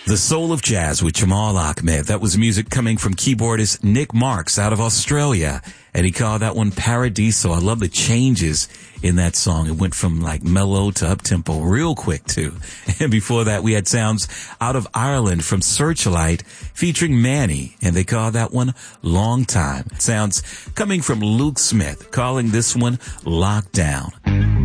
The Soul of Jazz with Jamal Ahmed. That was music coming from keyboardist Nick Marks out of Australia. And he called that one Paradiso. I love the changes in that song. It went from like mellow to up-tempo real quick too. And before that, we had sounds out of Ireland from Searchlight featuring Manny. And they call that one Long Time. Sounds coming from Luke Smith, calling this one Lockdown.